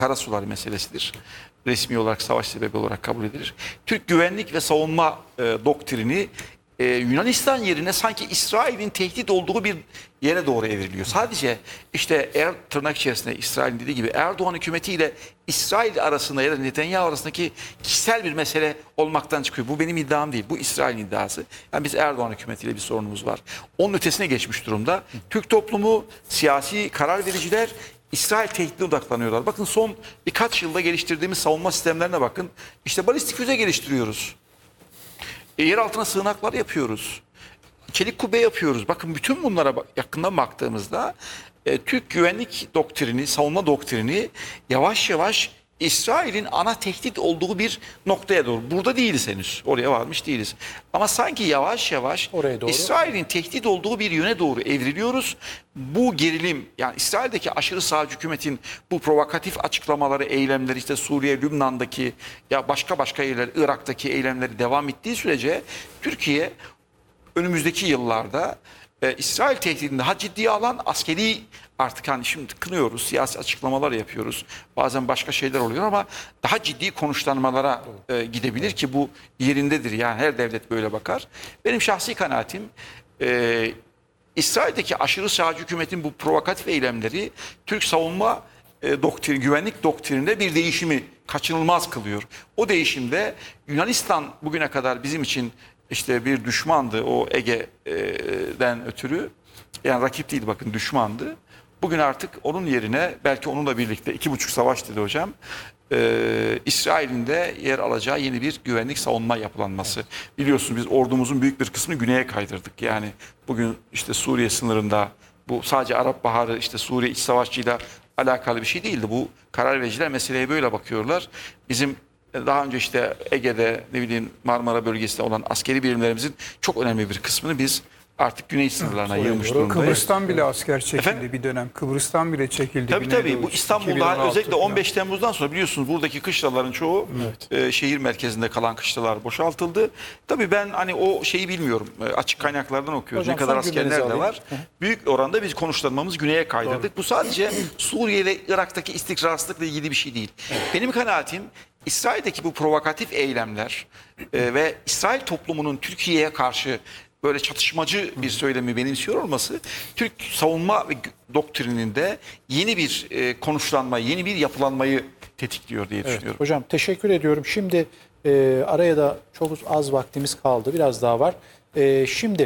karasular meselesidir. Resmi olarak savaş sebebi olarak kabul edilir. Türk güvenlik ve savunma doktrini Yunanistan yerine sanki İsrail'in tehdit olduğu bir yere doğru evriliyor. Sadece işte tırnak içerisinde İsrail'in dediği gibi Erdoğan hükümetiyle İsrail arasında ya da Netanyahu arasındaki kişisel bir mesele olmaktan çıkıyor. Bu benim iddiam değil. Bu İsrail'in iddiası. Yani biz Erdoğan hükümetiyle bir sorunumuz var. Onun ötesine geçmiş durumda. Türk toplumu, siyasi karar vericiler İsrail tehditine odaklanıyorlar. Bakın son birkaç yılda geliştirdiğimiz savunma sistemlerine bakın. İşte balistik füze geliştiriyoruz. Yer altına sığınaklar yapıyoruz. Çelik kubbe yapıyoruz. Bakın bütün bunlara yakından baktığımızda Türk güvenlik doktrini, savunma doktrini yavaş yavaş İsrail'in ana tehdit olduğu bir noktaya doğru. Burada değiliz henüz. Oraya varmış değiliz. Ama sanki yavaş yavaş İsrail'in tehdit olduğu bir yöne doğru evriliyoruz. Bu gerilim, yani İsrail'deki aşırı sağcı hükümetin bu provokatif açıklamaları, eylemleri, işte Suriye, Lübnan'daki ya başka yerler, Irak'taki eylemleri devam ettiği sürece Türkiye önümüzdeki yıllarda İsrail tehdidini daha ciddiye alan askeri, artık hani şimdi kınıyoruz, siyasi açıklamalar yapıyoruz. Bazen başka şeyler oluyor ama daha ciddi konuşlanmalara gidebilir ki bu yerindedir. Yani her devlet böyle bakar. Benim şahsi kanaatim İsrail'deki aşırı sağcı hükümetin bu provokatif eylemleri Türk savunma güvenlik doktrininde bir değişimi kaçınılmaz kılıyor. O değişimde Yunanistan bugüne kadar bizim için işte bir düşmandı, o Ege'den ötürü. Yani rakip değildi, bakın, düşmandı. Bugün artık onun yerine, belki onunla birlikte 2,5 savaş dedi hocam, İsrail'in de yer alacağı yeni bir güvenlik savunma yapılanması. Biliyorsunuz biz ordumuzun büyük bir kısmını güneye kaydırdık. Yani bugün işte Suriye sınırında, bu sadece Arap Baharı, işte Suriye iç savaşçıyla alakalı bir şey değildi. Bu karar vericiler meseleye böyle bakıyorlar. Bizim daha önce işte Ege'de, ne bileyim, Marmara bölgesinde olan askeri birimlerimizin çok önemli bir kısmını biz artık güney sınırlarına yığmış durumdayız. Kıbrıs'tan bile asker çekildi bir dönem. Kıbrıs'tan bile çekildi. Tabii bu İstanbul'da özellikle 15 Temmuz'dan sonra biliyorsunuz buradaki kışlaların çoğu şehir merkezinde kalan kışlalar boşaltıldı. Tabii ben hani o şeyi bilmiyorum. Açık kaynaklardan okuyoruz. Hocam, ne kadar askerler de var. Büyük oranda biz konuşlanmamızı güneye kaydırdık. Doğru. Bu sadece Suriye ve Irak'taki istikrarsızlıkla ilgili bir şey değil. Benim kanaatim İsrail'deki bu provokatif eylemler ve İsrail toplumunun Türkiye'ye karşı böyle çatışmacı bir söylemi benimsiyor olması Türk savunma doktrininde yeni bir konuşlanma, yeni bir yapılanmayı tetikliyor diye düşünüyorum. Hocam teşekkür ediyorum. Şimdi araya da çok az vaktimiz kaldı. Biraz daha var. Şimdi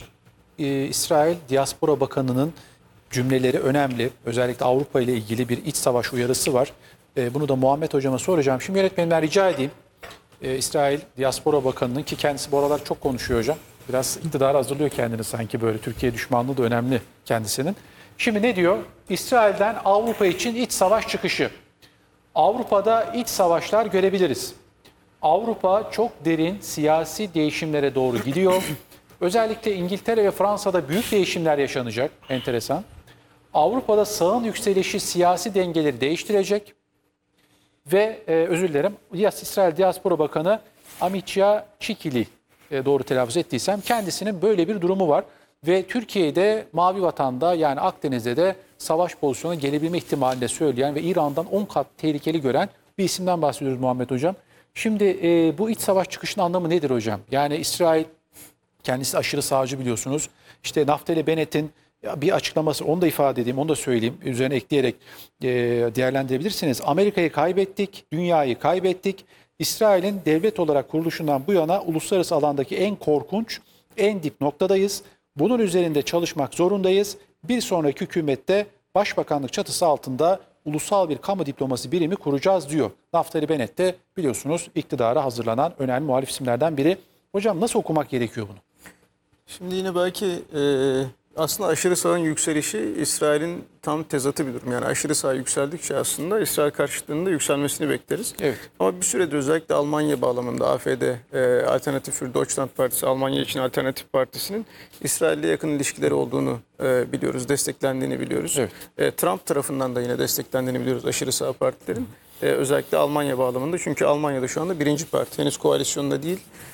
İsrail Diaspora Bakanı'nın cümleleri önemli. Özellikle Avrupa ile ilgili bir iç savaş uyarısı var. Bunu da Muhammed Hocama soracağım. Şimdi yönetmenimden rica edeyim. İsrail Diaspora Bakanı'nın, ki kendisi bu aralar çok konuşuyor hocam. Biraz iktidara hazırlıyor kendini sanki böyle. Türkiye düşmanlığı da önemli kendisinin. Şimdi ne diyor? İsrail'den Avrupa için iç savaş çıkışı. Avrupa'da iç savaşlar görebiliriz. Avrupa çok derin siyasi değişimlere doğru gidiyor. Özellikle İngiltere ve Fransa'da büyük değişimler yaşanacak. Enteresan. Avrupa'da sağın yükselişi siyasi dengeleri değiştirecek. Ve özür dilerim, İsrail Diaspora Bakanı Amitya Çikili, doğru telaffuz ettiysem, kendisinin böyle bir durumu var. Ve Türkiye'de Mavi Vatan'da, yani Akdeniz'de de savaş pozisyonuna gelebilme ihtimalini söyleyen ve İran'dan 10 kat tehlikeli gören bir isimden bahsediyoruz Muhammed Hocam. Şimdi bu iç savaş çıkışının anlamı nedir hocam? Yani İsrail kendisi aşırı sağcı biliyorsunuz. İşte Naftali Bennett'in bir açıklaması, onu da ifade edeyim, onu da söyleyeyim. Üzerine ekleyerek değerlendirebilirsiniz. Amerika'yı kaybettik, dünyayı kaybettik. İsrail'in devlet olarak kuruluşundan bu yana uluslararası alandaki en korkunç, en dip noktadayız. Bunun üzerinde çalışmak zorundayız. Bir sonraki hükümette başbakanlık çatısı altında ulusal bir kamu diplomasi birimi kuracağız diyor. Naftali Bennett de biliyorsunuz iktidara hazırlanan önemli muhalif isimlerden biri. Hocam nasıl okumak gerekiyor bunu? Şimdi yine belki aslında aşırı sağın yükselişi İsrail'in tam tezatı bir durum. Yani aşırı sağ yükseldikçe aslında İsrail karşıtlığında yükselmesini bekleriz. Evet. Ama bir süredir özellikle Almanya bağlamında AfD, Alternatif für Deutschland Partisi, Almanya için Alternatif Partisi'nin İsrail'le yakın ilişkileri olduğunu biliyoruz, desteklendiğini biliyoruz. Evet. Trump tarafından da yine desteklendiğini biliyoruz aşırı sağ partilerin. Özellikle Almanya bağlamında. Çünkü Almanya'da şu anda birinci parti, henüz koalisyonda değil.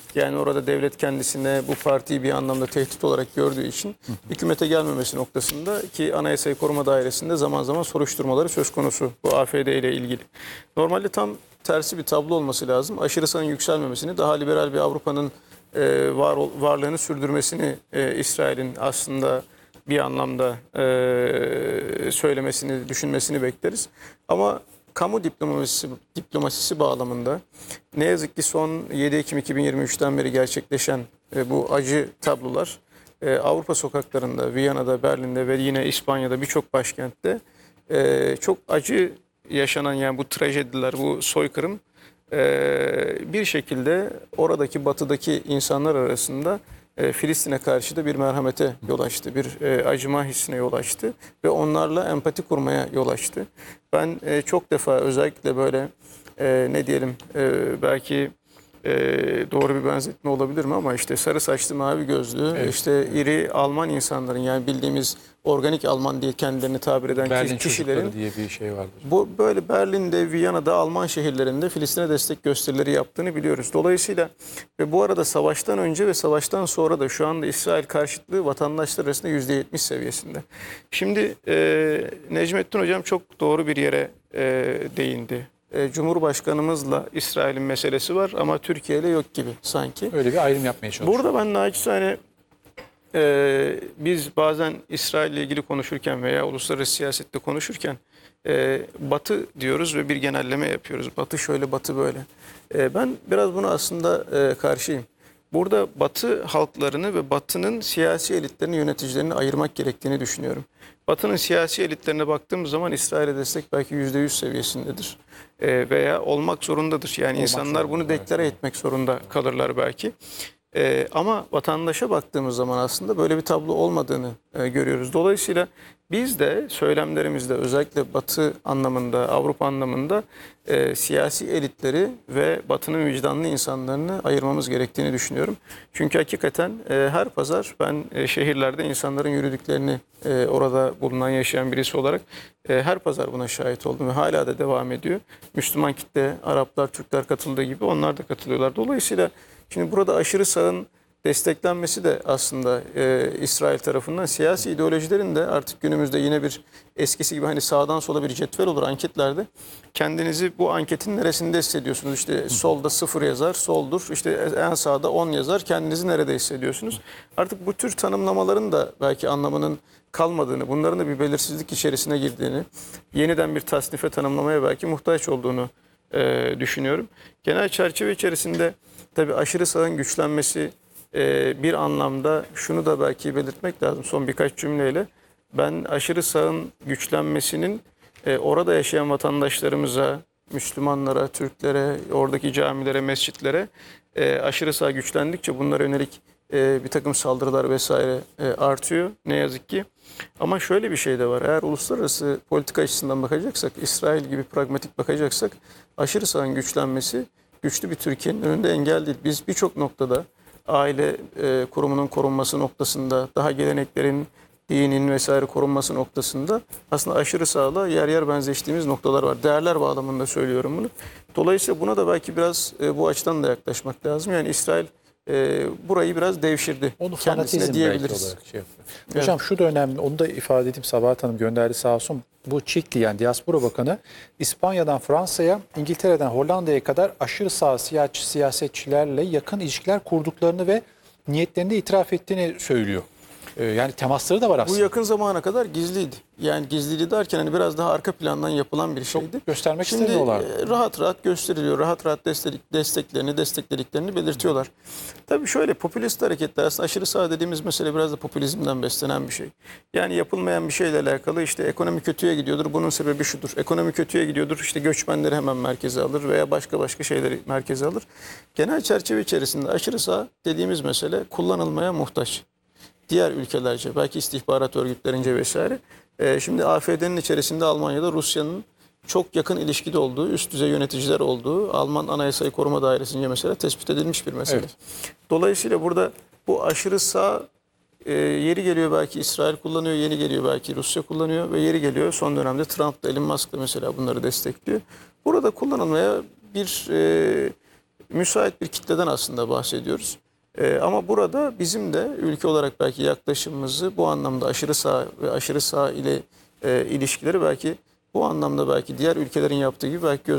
Yani orada devlet kendisine bu partiyi bir anlamda tehdit olarak gördüğü için hükümete gelmemesi noktasında ki Anayasayı Koruma Dairesi'nde zaman zaman soruşturmaları söz konusu bu AFD ile ilgili. Normalde tam tersi bir tablo olması lazım. Aşırı sağın yükselmemesini, daha liberal bir Avrupa'nın varlığını sürdürmesini İsrail'in aslında bir anlamda söylemesini, düşünmesini bekleriz. Ama kamu diplomasisi bağlamında ne yazık ki son 7 Ekim 2023'ten beri gerçekleşen bu acı tablolar Avrupa sokaklarında, Viyana'da, Berlin'de ve yine İspanya'da birçok başkentte çok acı yaşanan, yani bu trajediler, bu soykırım bir şekilde oradaki batıdaki insanlar arasında Filistin'e karşı da bir merhamete yol açtı, bir acıma hissine yol açtı ve onlarla empati kurmaya yol açtı. Ben çok defa özellikle böyle ne diyelim belki doğru bir benzetme olabilir mi ama işte sarı saçlı mavi gözlü işte iri Alman insanların, yani bildiğimiz organik Alman diye kendilerini tabir eden Berlin kişilerin çocukları diye bir şey vardır. bu böyle Berlin'de, Viyana'da, Alman şehirlerinde Filistin'e destek gösterileri yaptığını biliyoruz. Dolayısıyla ve bu arada savaştan önce ve savaştan sonra da şu anda İsrail karşıtlığı vatandaşlar arasında %70 seviyesinde. Şimdi Necmettin Hocam çok doğru bir yere değindi. Cumhurbaşkanımızla İsrail'in meselesi var ama Türkiye ile yok gibi sanki. Öyle bir ayrım yapmaya çalışıyor. Burada ben naçizane biz bazen İsrail ile ilgili konuşurken veya uluslararası siyasette konuşurken Batı diyoruz ve bir genelleme yapıyoruz. Batı şöyle, Batı böyle. Ben biraz buna aslında karşıyım. Burada Batı halklarını ve Batı'nın siyasi elitlerini, yöneticilerini ayırmak gerektiğini düşünüyorum. Batı'nın siyasi elitlerine baktığımız zaman İsrail'e destek belki %100 seviyesindedir. Veya olmak zorundadır. Yani insanlar bunu deklare etmek zorunda kalırlar belki. Ama vatandaşa baktığımız zaman aslında böyle bir tablo olmadığını görüyoruz. Dolayısıyla biz de söylemlerimizde özellikle Batı anlamında, Avrupa anlamında siyasi elitleri ve Batı'nın vicdanlı insanlarını ayırmamız gerektiğini düşünüyorum. Çünkü hakikaten her pazar ben şehirlerde insanların yürüdüklerini orada bulunan, yaşayan birisi olarak her pazar buna şahit oldum ve hala da devam ediyor. Müslüman kitle, Araplar, Türkler katıldığı gibi onlar da katılıyorlar. Dolayısıyla şimdi burada aşırı sağın desteklenmesi de aslında İsrail tarafından siyasi ideolojilerin de artık günümüzde yine bir eskisi gibi hani sağdan sola bir cetvel olur anketlerde. Kendinizi bu anketin neresinde hissediyorsunuz? İşte solda 0 yazar, soldur. İşte en sağda 10 yazar. Kendinizi nerede hissediyorsunuz? Artık bu tür tanımlamaların da belki anlamının kalmadığını, bunların da bir belirsizlik içerisine girdiğini, yeniden bir tasnife tanımlamaya belki muhtaç olduğunu düşünüyorum. Genel çerçeve içerisinde tabii aşırı sağın güçlenmesi bir anlamda şunu da belki belirtmek lazım son birkaç cümleyle. Ben aşırı sağın güçlenmesinin orada yaşayan vatandaşlarımıza, Müslümanlara, Türklere, oradaki camilere, mescitlere aşırı sağ güçlendikçe bunlara yönelik bir takım saldırılar vesaire artıyor ne yazık ki. Ama şöyle bir şey de var. Eğer uluslararası politika açısından bakacaksak, İsrail gibi pragmatik bakacaksak aşırı sağın güçlenmesi güçlü bir Türkiye'nin önünde engel değil. Biz birçok noktada aile kurumunun korunması noktasında, daha geleneklerin, dinin vesaire korunması noktasında aslında aşırı sağla yer yer benzeştiğimiz noktalar var. Değerler bağlamında söylüyorum bunu. Dolayısıyla buna da belki biraz bu açıdan da yaklaşmak lazım. Yani İsrail burayı biraz devşirdi. Onu kendisine fanatizm diyebiliriz. belki olarak şey yapıyor. Hocam şu da önemli, onu da ifade edeyim, Sabahat Hanım gönderdi sağ olsun. Bu Çikli, yani Diaspora Bakanı İspanya'dan Fransa'ya, İngiltere'den Hollanda'ya kadar aşırı sağ siyasetçilerle yakın ilişkiler kurduklarını ve niyetlerini de itiraf ettiğini söylüyor. Yani temasları da var aslında. Bu yakın zamana kadar gizliydi. Yani gizliydi derken hani biraz daha arka plandan yapılan bir şeydi. Göstermek Şimdi istemiyorlar. rahat rahat gösteriliyor. Rahat rahat desteklediklerini belirtiyorlar. Tabii şöyle popülist hareketler, aslında aşırı sağ dediğimiz mesele biraz da popülizmden beslenen bir şey. Yani yapılmayan bir şeyle alakalı işte ekonomi kötüye gidiyordur. Bunun sebebi şudur. Ekonomi kötüye gidiyordur. İşte göçmenleri hemen merkeze alır veya başka şeyleri merkeze alır. Genel çerçeve içerisinde aşırı sağ dediğimiz mesele kullanılmaya muhtaç. Diğer ülkelerce, belki istihbarat örgütlerince vesaire. Şimdi AFD'nin içerisinde Almanya'da Rusya'nın çok yakın ilişkide olduğu, üst düzey yöneticiler olduğu Alman Anayasayı Koruma Dairesi'nce mesela tespit edilmiş bir mesele. Evet. Dolayısıyla burada bu aşırı sağ yeri geliyor belki İsrail kullanıyor, yeri geliyor belki Rusya kullanıyor ve yeri geliyor son dönemde Trump da Elon Musk da mesela bunları destekliyor. Burada kullanılmaya bir müsait bir kitleden aslında bahsediyoruz. Ama burada bizim de ülke olarak belki yaklaşımımızı bu anlamda aşırı sağ ve aşırı sağ ile ilişkileri belki bu anlamda belki diğer ülkelerin yaptığı gibi belki göz